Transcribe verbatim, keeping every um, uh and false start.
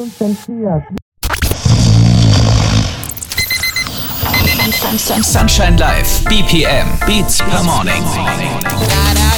konzentriert. Sunshine Live, B P M, Beats per Morning.